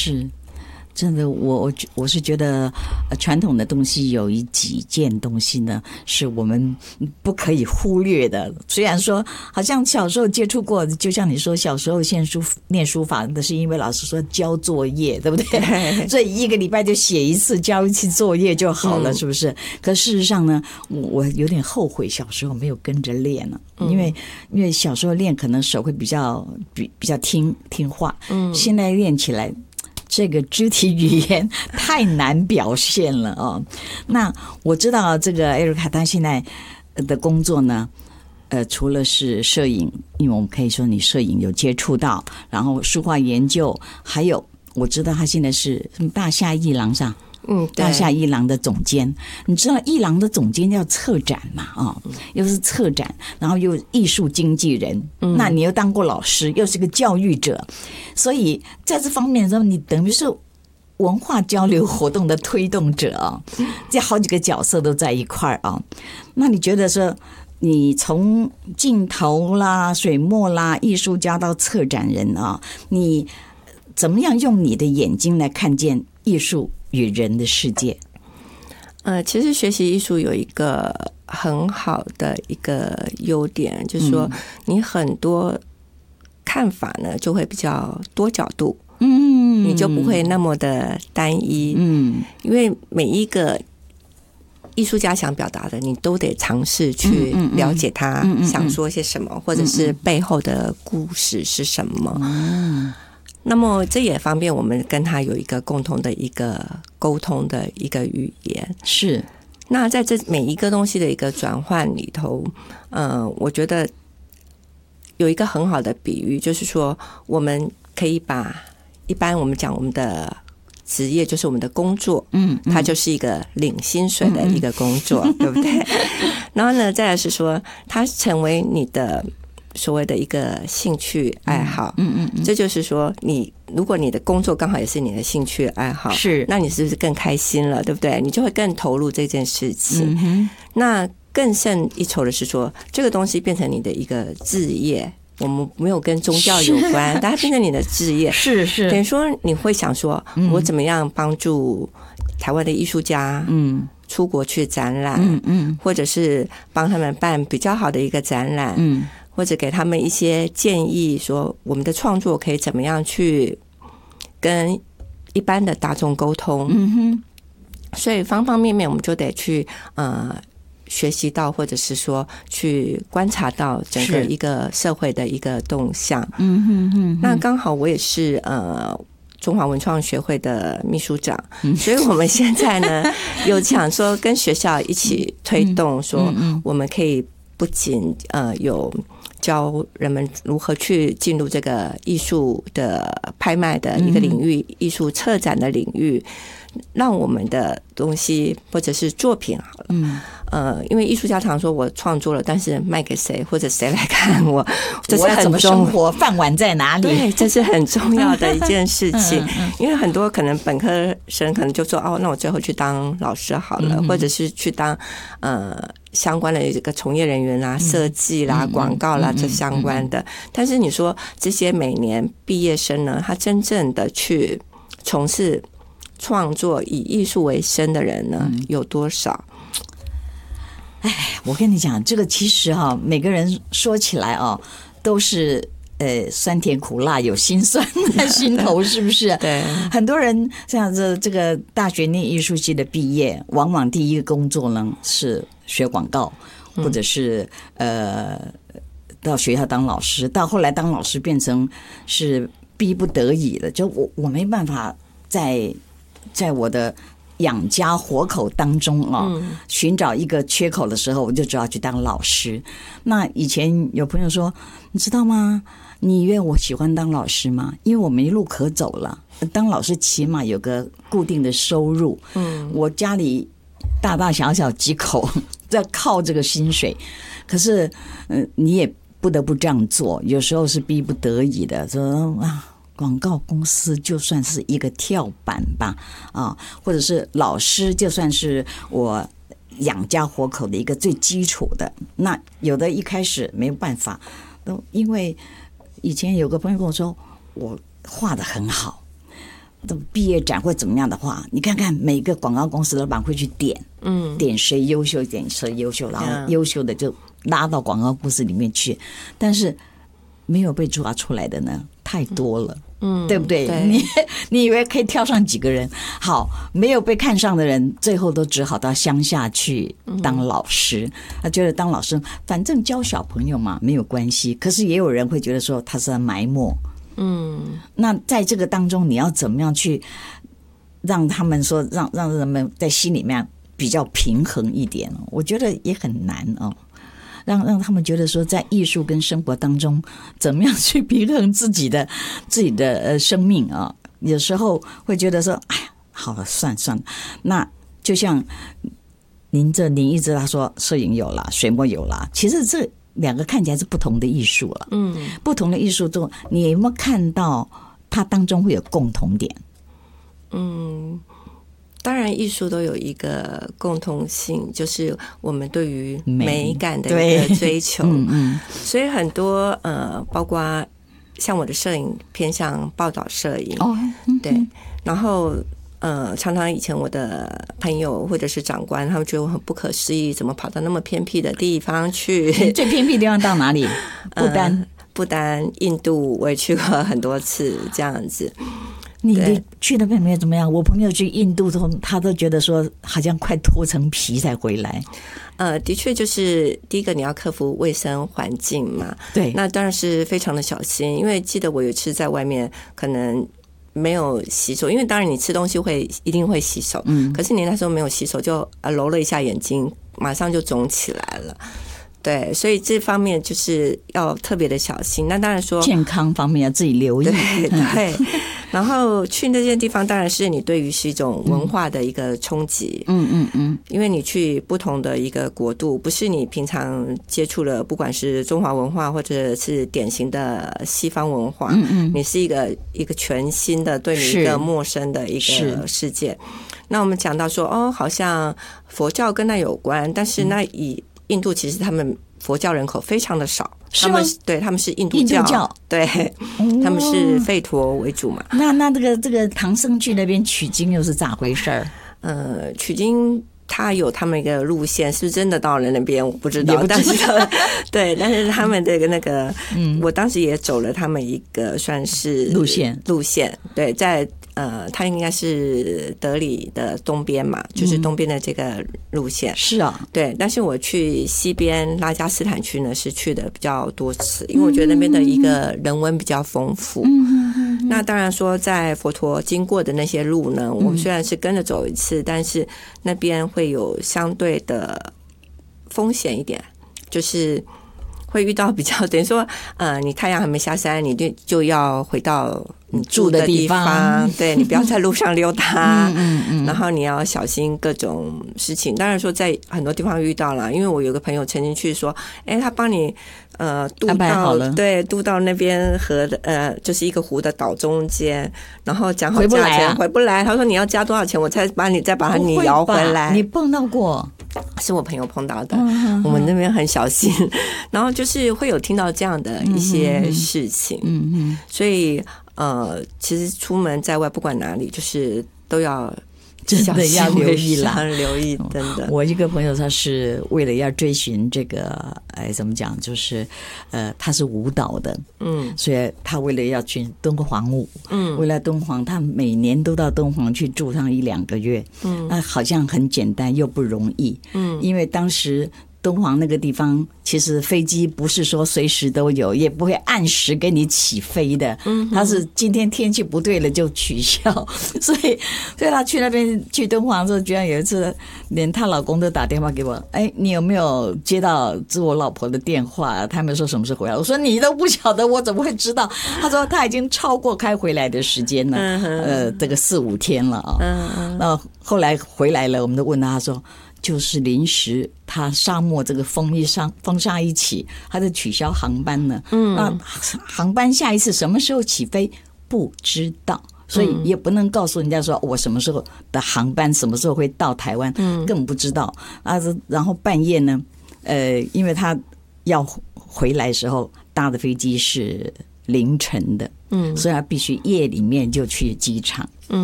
是。真的，我是觉得，传统的东西有几件东西呢，是我们不可以忽略的。虽然说好像小时候接触过，就像你说，小时候念书法，那是因为老师说交作业，对不对？所以一个礼拜就写一次，交一次作业就好了，是不是？可事实上呢，我有点后悔小时候没有跟着练了，因为小时候练可能手会比较听话，现在练起来。这个肢体语言太难表现了哦。那我知道这个艾瑞卡她现在的工作呢，除了是摄影，因为我们可以说你摄影有接触到，然后书画研究，还有我知道她现在是大夏艺廊上。大夏艺廊的总监，你知道艺廊的总监要策展嘛？又是策展，然后又艺术经纪人，那你又当过老师，又是个教育者，所以在这方面的时候，你等于是文化交流活动的推动者啊，这好几个角色都在一块儿啊。那你觉得说，你从镜头啦、水墨啦、艺术家到策展人啊，你怎么样用你的眼睛来看见艺术与人的世界？ 其实学习艺术有一个很好的一个优点，就是说你很多看法呢就会比较多角度，你就不会那么的单一，因为每一个艺术家想表达的，你都得尝试去了解他想说些什么，或者是背后的故事是什么。那么这也方便我们跟他有一个共同的一个沟通的一个语言。 是。 那在这每一个东西的一个转换里头，我觉得有一个很好的比喻，就是说我们可以把一般我们讲我们的职业就是我们的工作，它就是一个领薪水的一个工作，对不对？然后呢，再来是说它成为你的所谓的一个兴趣爱好，这就是说如果你的工作刚好也是你的兴趣爱好， 是， 那你是不是更开心了，对不对？你就会更投入这件事情。那更胜一筹的是说，这个东西变成你的一个志业，我们没有跟宗教有关，但它变成你的志业， 是等于说你会想说，我怎么样帮助台湾的艺术家，出国去展览，或者是帮他们办比较好的一个展览，或者给他们一些建议，说我们的创作可以怎么样去跟一般的大众沟通。所以方方面面我们就得去学习到，或者是说去观察到整个一个社会的一个动向。那刚好我也是中华文创学会的秘书长，所以我们现在呢有想说跟学校一起推动，说我们可以不仅有教人们如何去进入这个艺术的拍卖的一个领域，艺术策展的领域，让我们的东西或者是作品好了，因为艺术家常说我创作了，但是卖给谁或者谁来看我，这是我要怎么生活，饭碗在哪里？ 对，这是很重要的一件事情。因为很多可能本科生可能就说那我最后去当老师好了，或者是去当相关的这个从业人员啦、设计啦、广告啦这相关的。但是你说这些每年毕业生呢，他真正的去从事创作以艺术为生的人呢，有多少？ 我跟你讲，这个其实每个人说起来都是酸甜苦辣有辛酸在心头，是不是？ 对， 很多人像这个大学念艺术系的毕业，往往第一个工作呢是学广告，或者是到学校当老师，到后来当老师变成是逼不得已的，就我没办法在我的养家活口当中寻找一个缺口的时候，我就只好去当老师。那以前有朋友说，你知道吗？你以为我喜欢当老师吗？因为我没路可走了。当老师起码有个固定的收入，我家里大大小小几口在靠这个薪水，可是你也不得不这样做，有时候是逼不得已的，说广告公司就算是一个跳板吧，或者是老师就算是我养家活口的一个最基础的。那有的一开始没有办法，都因为以前有个朋友跟我说，我画得很好， 毕业展或怎么样的话，你看看每个广告公司老板会去点谁优秀，点谁优秀，然后优秀的就拉到广告公司里面去，但是没有被抓出来的呢太多了。对不对？你以为可以挑上几个人？好，没有被看上的人，最后都只好到乡下去当老师。他觉得当老师，反正教小朋友嘛，没有关系。可是也有人会觉得说他是在埋没。那在这个当中，你要怎么样去让他们说，让人们在心里面比较平衡一点？我觉得也很难哦。让他们觉得说，在艺术跟生活当中，怎么样去平衡自己的生命啊？有时候会觉得说，哎呀，好了，算了。那就像您一直他说，摄影有啦，水墨有啦，其实这两个看起来是不同的艺术了。不同的艺术中，你有没有看到它当中会有共同点？ 当然，艺术都有一个共同性，就是我们对于美感的一个追求。所以很多包括像我的摄影偏向报道摄影，对。然后常常以前我的朋友或者是长官，他们觉得我很不可思议，怎么跑到那么偏僻的地方去？ 最偏僻的地方到哪里？ 不丹、印度，我也去过很多次，这样子。 你去那边没有怎么样？我朋友去印度他都觉得说好像快脱层皮才回来。 的确，就是第一个你要克服卫生环境嘛。 对， 那当然是非常的小心，因为记得我有一次在外面可能没有洗手，因为当然你吃东西一定会洗手，可是你那时候没有洗手，就揉了一下眼睛，马上就肿起来了。对，所以这方面就是要特别的小心。那当然说健康方面要自己留意。 对。然后去那些地方，当然是你对于是一种文化的一个冲击。因为你去不同的一个国度，不是你平常接触了，不管是中华文化或者是典型的西方文化，你是一个全新的对你一个陌生的一个世界。那我们讲到说，好像佛教跟那有关，但是那以印度其实他们佛教人口非常的少，他们是印度教，对，他们是吠陀为主嘛。 那这个唐僧去那边取经又是咋回事儿？ 取经他有他们一个路线，是不是真的到了那边我不知道，但是对，但是他们的那个，我当时也走了他们一个算是路线，对，在它应该是德里的东边嘛，就是东边的这个路线。是啊，对。但是我去西边拉加斯坦区呢，是去的比较多次，因为我觉得那边的一个人文比较丰富。那当然说，在佛陀经过的那些路呢，我们虽然是跟着走一次，但是那边会有相对的风险一点，就是会遇到比较等于说，你太阳还没下山，你就要回到你住的地方，对，你不要在路上溜达，然后你要小心各种事情。当然说在很多地方遇到了，因为我有个朋友曾经去说，他帮你渡到那边河的就是一个湖的岛中间，然后讲好价钱回不来，他说你要加多少钱我才把你摇回来。你碰到过？ 是我朋友碰到的，我们那边很小心，然后就是会有听到这样的一些事情，所以其实出门在外不管哪里，就是都要真的要留意啦， 留意，真的。 我一个朋友他是为了要追寻这个，怎么讲，就是他是舞蹈的，所以他为了要去敦煌舞，为了敦煌，他每年都到敦煌去住上1-2个月，那好像很简单又不容易，因为当时敦煌那个地方其实飞机不是说随时都有，也不会按时给你起飞的，它是今天天气不对了就取消，所以他去那边去敦煌的时候，居然有一次连她老公都打电话给我，你有没有接到我老婆的电话？他们说什么时候回来？我说你都不晓得，我怎么会知道？他说他已经超过开回来的时间了，这个4-5天了啊。那后来回来了，我们都问他说，就是临时他沙漠这个风沙一起，他就取消航班了。那航班下一次什么时候起飞不知道，所以也不能告诉人家说我什么时候的航班什么时候会到台湾，根本不知道啊。然后半夜呢，因为他要回来的时候搭的飞机是凌晨的，所以他必须夜里面就去机场。